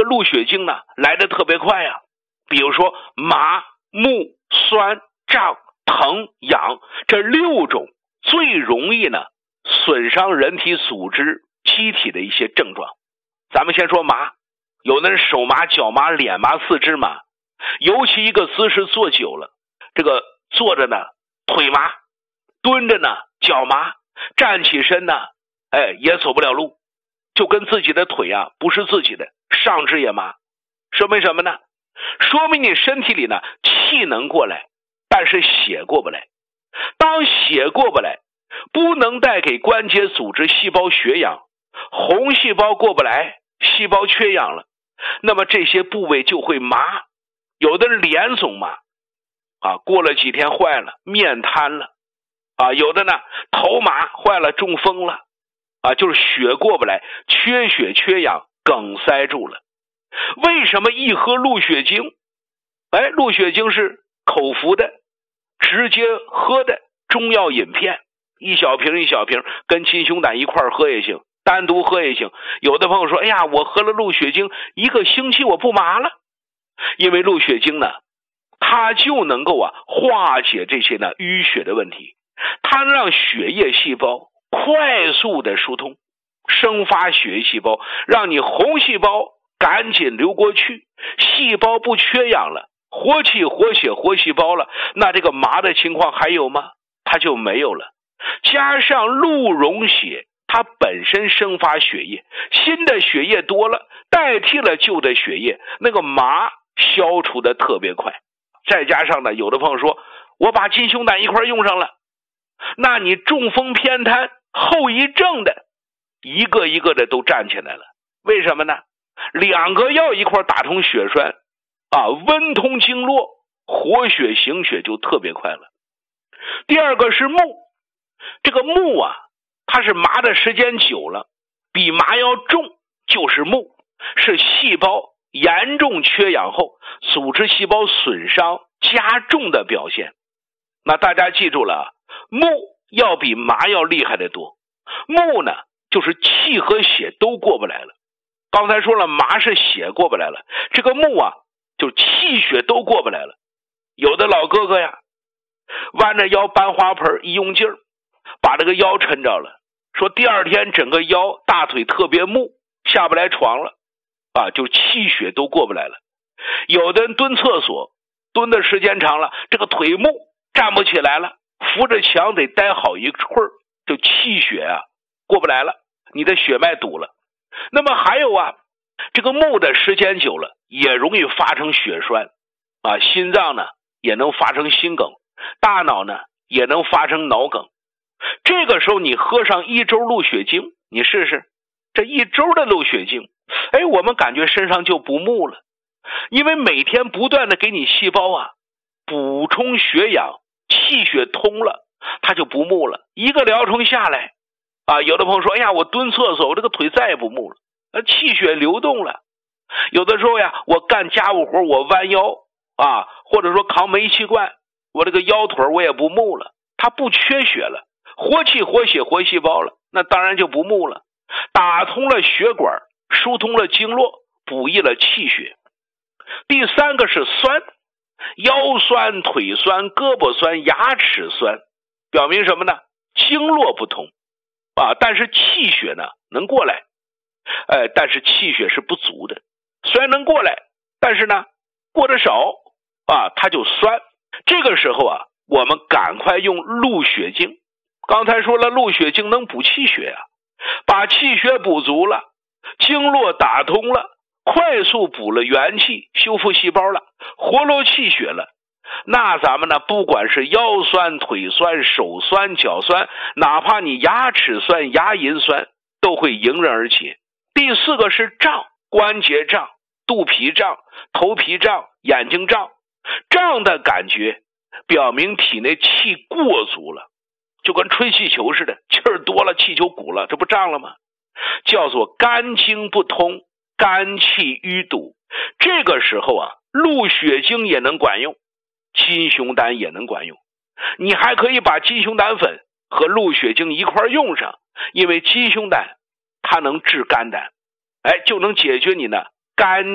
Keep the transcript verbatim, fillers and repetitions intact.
鹿血精呢来得特别快啊。比如说麻、木、酸、胀、疼、痒这六种最容易呢损伤人体组织机体的一些症状。咱们先说麻，有的人手麻、脚麻、脸麻、四肢麻，尤其一个姿势坐久了，这个坐着呢腿麻，蹲着呢脚麻，站起身呢哎也走不了路，就跟自己的腿啊不是自己的，上肢也麻。说明什么呢？说明你身体里呢气能过来，但是血过不来。当血过不来，不能带给关节组织细胞血氧，红细胞过不来，细胞缺氧了，那么这些部位就会麻。有的人脸总麻啊，过了几天坏了，面瘫了啊，有的呢头麻坏了，中风了啊，就是血过不来，缺血缺氧，梗塞住了。为什么一喝鹿血精？哎，鹿血精是口服的，直接喝的中药饮片，一小瓶一小瓶，跟金熊胆一块喝也行，单独喝也行。有的朋友说，哎呀，我喝了鹿血精一个星期我不麻了。因为鹿血精呢，它就能够啊化解这些呢淤血的问题，它能让血液细胞快速的疏通，生发血液细胞，让你红细胞赶紧流过去，细胞不缺氧了，活气活血活细胞了，那这个麻的情况还有吗？它就没有了。加上鹿溶血，它本身生发血液，新的血液多了，代替了旧的血液，那个麻消除的特别快。再加上呢，有的朋友说我把金熊胆一块用上了，那你中风偏瘫后遗症的一个一个的都站起来了。为什么呢？两个药一块打通血栓啊，温通经络，活血行血就特别快了。第二个是木，这个木啊，它是麻的时间久了，比麻药重，就是木，是细胞严重缺氧后组织细胞损伤加重的表现。那大家记住了，木要比麻药厉害得多。木呢就是气和血都过不来了，刚才说了麻是血过不来了，这个木啊就气血都过不来了。有的老哥哥呀弯着腰搬花盆，一用劲儿把这个腰抻着了，说第二天整个腰大腿特别木，下不来床了啊，就气血都过不来了。有的人蹲厕所蹲的时间长了，这个腿木站不起来了，扶着墙得待好一会儿，就气血啊过不来了，你的血脉堵了。那么还有啊，这个木的时间久了也容易发生血栓啊，心脏呢也能发生心梗，大脑呢也能发生脑梗。这个时候你喝上一周鹿血精，你试试这一周的鹿血精，哎，我们感觉身上就不木了，因为每天不断的给你细胞啊补充血氧，气血通了，它就不木了。一个疗程下来啊，有的朋友说，哎呀，我蹲厕所我这个腿再也不木了，气血流动了。有的时候呀，我干家务活我弯腰啊，或者说扛煤气罐，我这个腰腿我也不木了，它不缺血了，活气活血活细胞了，那当然就不木了。打通了血管，疏通了经络，补益了气血。第三个是酸，腰酸、腿酸、胳膊酸、牙齿酸，表明什么呢？经络不通啊，但是气血呢能过来，呃，但是气血是不足的，虽然能过来，但是呢过得少啊，它就酸。这个时候啊，我们赶快用鹿血精。刚才说了，鹿血精能补气血啊，把气血补足了，经络打通了，快速补了元气，修复细胞了，活络气血了，那咱们呢不管是腰酸、腿酸、手酸、脚酸，哪怕你牙齿酸、牙龈酸，都会迎刃而解。第四个是胀，关节胀、肚皮胀、头皮胀、眼睛胀。胀的感觉表明体内气过足了，就跟吹气球似的，气儿多了，气球鼓了，这不胀了吗？叫做肝经不通，肝气淤堵。这个时候啊，鹿血精也能管用，金熊胆也能管用。你还可以把金熊胆粉和鹿血精一块用上，因为金熊胆它能治肝胆，哎，就能解决你呢肝